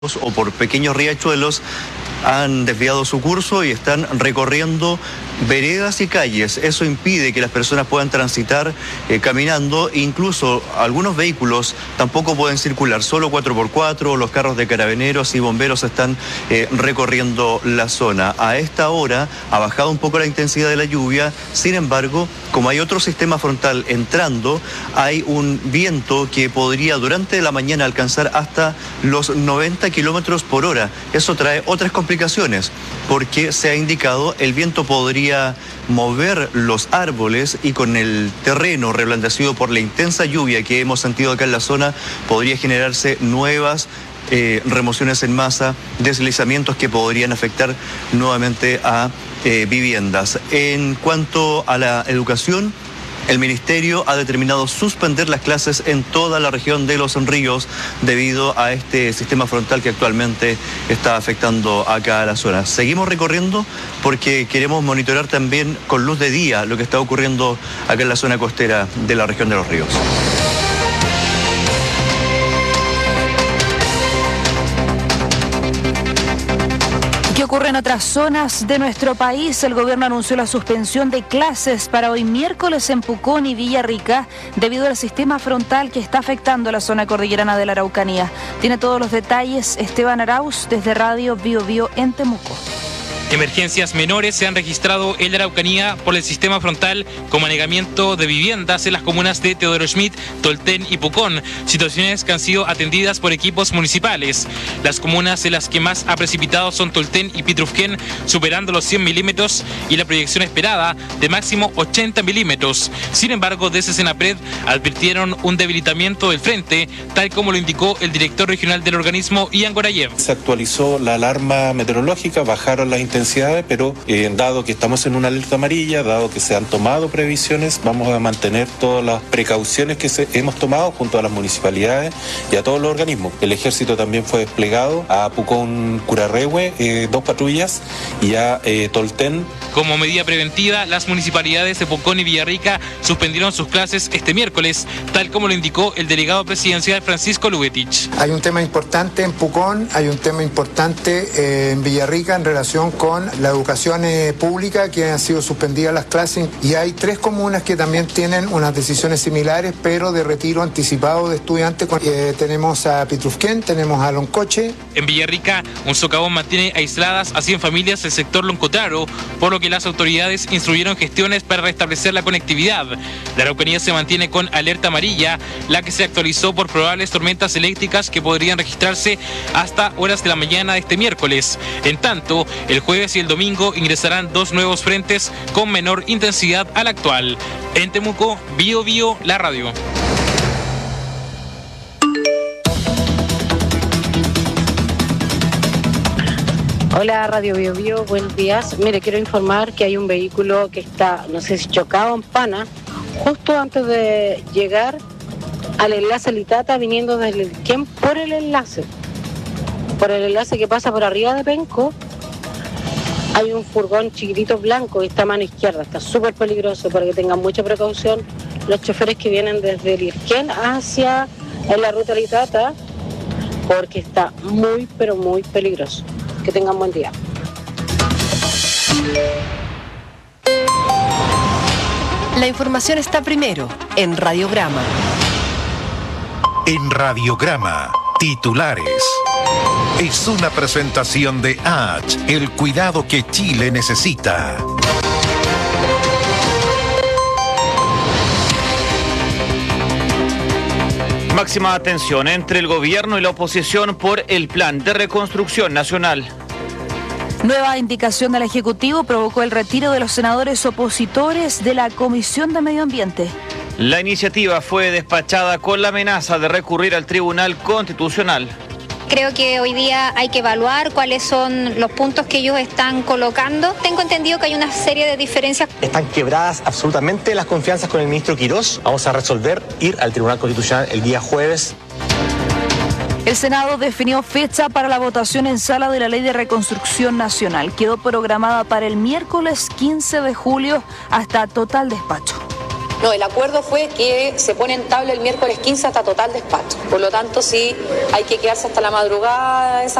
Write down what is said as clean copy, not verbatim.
o por pequeños riachuelos han desviado su curso y están recorriendo veredas y calles. Eso impide que las personas puedan transitar caminando. Incluso algunos vehículos tampoco pueden circular, solo 4x4, los carros de carabineros y bomberos están recorriendo la zona. A esta hora ha bajado un poco la intensidad de la lluvia, sin embargo, como hay otro sistema frontal entrando, hay un viento que podría durante la mañana alcanzar hasta los 90 kilómetros por hora. Eso trae otras complicaciones, porque se ha indicado el viento podría mover los árboles y con el terreno reblandecido por la intensa lluvia que hemos sentido acá en la zona, podría generarse nuevas remociones en masa, deslizamientos que podrían afectar nuevamente a viviendas. En cuanto a la educación, el Ministerio ha determinado suspender las clases en toda la región de Los Ríos debido a este sistema frontal que actualmente está afectando acá a la zona. Seguimos recorriendo porque queremos monitorear también con luz de día lo que está ocurriendo acá en la zona costera de la región de Los Ríos. ¿Qué ocurre en otras zonas de nuestro país? El gobierno anunció la suspensión de clases para hoy miércoles en Pucón y Villarrica debido al sistema frontal que está afectando la zona cordillerana de la Araucanía. Tiene todos los detalles Esteban Arauz desde Radio Bio Bio en Temuco. Emergencias menores se han registrado en la Araucanía por el sistema frontal como anegamiento de viviendas en las comunas de Teodoro Schmidt, Tolten y Pucón, situaciones que han sido atendidas por equipos municipales. Las comunas en las que más ha precipitado son Tolten y Pitrufquén, superando los 100 milímetros y la proyección esperada de máximo 80 milímetros. Sin embargo, desde Senapred advirtieron un debilitamiento del frente, tal como lo indicó el director regional del organismo, Ian Gorayev. Se actualizó la alarma meteorológica, bajaron las intensidades, pero dado que estamos en una alerta amarilla, dado que se han tomado previsiones, vamos a mantener todas las precauciones que hemos tomado junto a las municipalidades y a todos los organismos. El ejército también fue desplegado a Pucón, Curarrehue, 2 patrullas, y a Tolten. Como medida preventiva, las municipalidades de Pucón y Villarrica suspendieron sus clases este miércoles, tal como lo indicó el delegado presidencial Francisco Lubetich. Hay un tema importante en Pucón, hay un tema importante en Villarrica en relación con la educación pública, que han sido suspendidas las clases, y hay 3 comunas que también tienen unas decisiones similares, pero de retiro anticipado de estudiantes. Tenemos a Pitrufquén, tenemos a Loncoche. En Villarrica, un socavón mantiene aisladas a 100 familias del sector Loncotraro, por lo que las autoridades instruyeron gestiones para restablecer la conectividad. La Araucanía se mantiene con alerta amarilla, la que se actualizó por probables tormentas eléctricas que podrían registrarse hasta horas de la mañana de este miércoles. En tanto, el jueves y el domingo ingresarán 2 nuevos frentes con menor intensidad al actual. En Temuco, Bio Bio, la radio. Hola, Radio Bio Bio, buenos días. Mire, quiero informar que hay un vehículo que está, no sé si chocado en Pana, justo antes de llegar al enlace Litata, viniendo desde el Quem por el enlace que pasa por arriba de Penco. Hay un furgón chiquitito blanco y está a mano izquierda, está súper peligroso, para que tengan mucha precaución los choferes que vienen desde el Irquén hacia la ruta Litata, porque está muy, pero muy peligroso. Que tengan buen día. La información está primero en Radiograma. En Radiograma, titulares. Es una presentación de H, el cuidado que Chile necesita. Máxima atención entre el gobierno y la oposición por el plan de reconstrucción nacional. Nueva indicación del Ejecutivo provocó el retiro de los senadores opositores de la Comisión de Medio Ambiente. La iniciativa fue despachada con la amenaza de recurrir al Tribunal Constitucional. Creo que hoy día hay que evaluar cuáles son los puntos que ellos están colocando. Tengo entendido que hay una serie de diferencias. Están quebradas absolutamente las confianzas con el ministro Quirós. Vamos a resolver ir al Tribunal Constitucional el día jueves. El Senado definió fecha para la votación en sala de la Ley de Reconstrucción Nacional. Quedó programada para el miércoles 15 de julio hasta total despacho. No, el acuerdo fue que se pone en tabla el miércoles 15 hasta total despacho. Por lo tanto, sí hay que quedarse hasta la madrugada.